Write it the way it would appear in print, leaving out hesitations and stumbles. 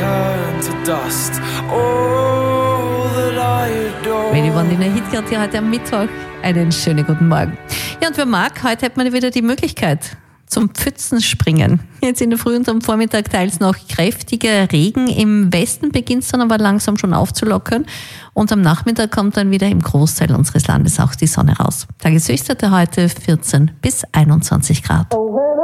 turn to dust. All that I adore. Radio One in der Hitcard hier heute am Mittwoch. Einen schönen guten Morgen. Ja, und wer mag, heute hat man wieder die Möglichkeit zum Pfützenspringen. Jetzt in der Früh und am Vormittag teils noch kräftiger Regen. Im Westen beginnt es dann aber langsam schon aufzulockern. Und am Nachmittag kommt dann wieder im Großteil unseres Landes auch die Sonne raus. Tageshöchstwerte heute 14 bis 21 Grad.